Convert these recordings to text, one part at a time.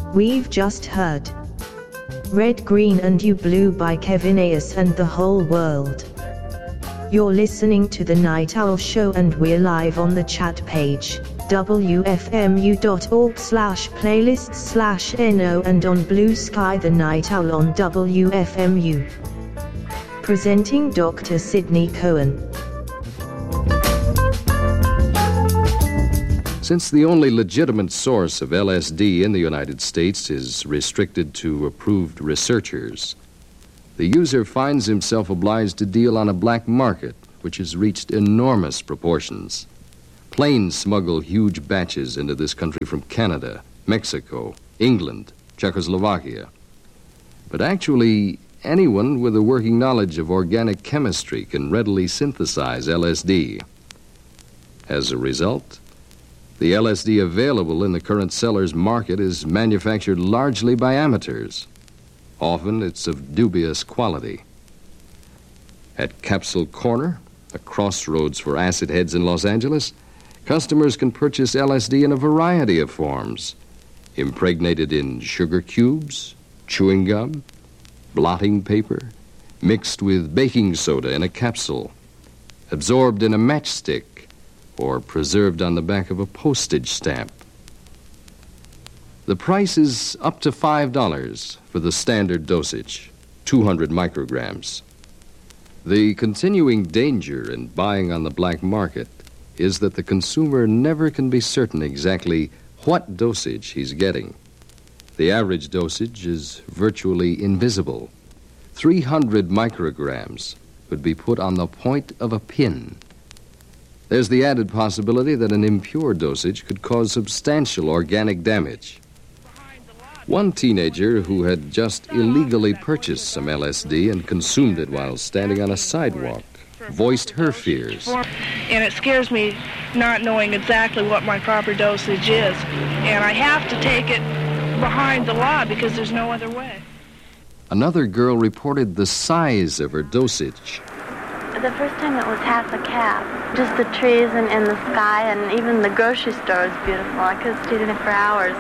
We've just heard Red, Green and You Blue by Kevin Ayers and the Whole World. You're listening to The Night Owl Show and we're live on the chat page, wfmu.org/playlists/no and on Blue Sky The Night Owl on WFMU. Presenting Dr. Sidney Cohen. Since the only legitimate source of LSD in the United States is restricted to approved researchers, the user finds himself obliged to deal on a black market which has reached enormous proportions. Planes smuggle huge batches into this country from Canada, Mexico, England, Czechoslovakia. But actually, anyone with a working knowledge of organic chemistry can readily synthesize LSD. As a result, the LSD available in the current seller's market is manufactured largely by amateurs. Often it's of dubious quality. At Capsule Corner, a crossroads for acid heads in Los Angeles, customers can purchase LSD in a variety of forms, impregnated in sugar cubes, chewing gum, blotting paper, mixed with baking soda in a capsule, absorbed in a matchstick, or preserved on the back of a postage stamp. The price is up to $5 for the standard dosage, 200 micrograms. The continuing danger in buying on the black market is that the consumer never can be certain exactly what dosage he's getting. The average dosage is virtually invisible. 300 micrograms would be put on the point of a pin. There's the added possibility that an impure dosage could cause substantial organic damage. One teenager who had just illegally purchased some LSD and consumed it while standing on a sidewalk voiced her fears. And it scares me not knowing exactly what my proper dosage is. And I have to take it behind the law because there's no other way. Another girl reported the size of her dosage. The first time it was half a cap. Just the trees and the sky and even the grocery store was beautiful. I could have stayed in it for hours.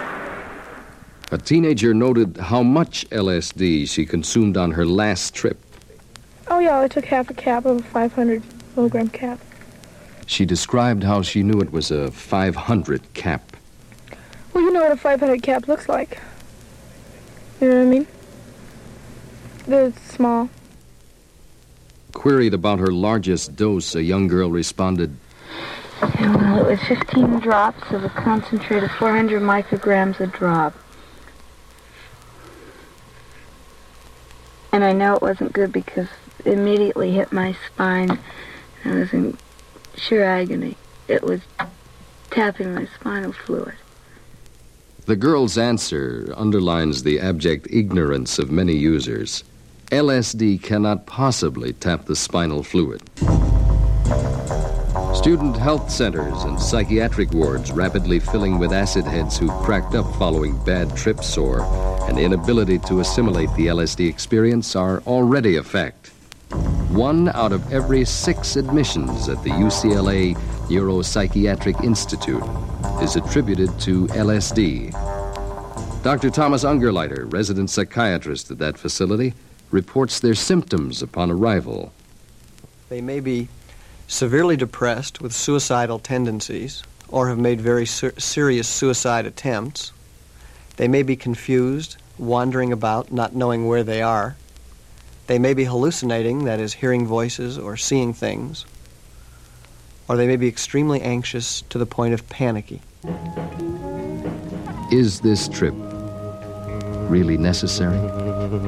A teenager noted how much LSD she consumed on her last trip. Oh, yeah, I took half a cap of a 500 milligram cap. She described how she knew it was a 500 cap. Well, you know what a 500 cap looks like. You know what I mean? It's small. Queried about her largest dose, a young girl responded, Well, it was 15 drops of a concentrate of 400 micrograms a drop. And I know it wasn't good because it immediately hit my spine. I was in sheer agony. It was tapping my spinal fluid. The girl's answer underlines the abject ignorance of many users. LSD cannot possibly tap the spinal fluid. Student health centers and psychiatric wards rapidly filling with acid heads who cracked up following bad trips or an inability to assimilate the LSD experience are already a fact. 1 out of every 6 admissions at the UCLA Neuropsychiatric Institute is attributed to LSD. Dr. Thomas Ungerleider, resident psychiatrist at that facility, reports their symptoms upon arrival. They may be severely depressed with suicidal tendencies or have made very serious suicide attempts. They may be confused, wandering about, not knowing where they are. They may be hallucinating, that is, hearing voices or seeing things. Or they may be extremely anxious to the point of panicky. Is this trip really necessary?